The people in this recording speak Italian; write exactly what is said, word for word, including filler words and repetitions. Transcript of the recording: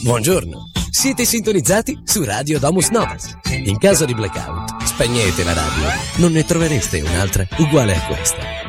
Buongiorno, siete sintonizzati su Radio Domus Novas. In caso di blackout, spegnete la radio, non ne trovereste un'altra uguale a questa.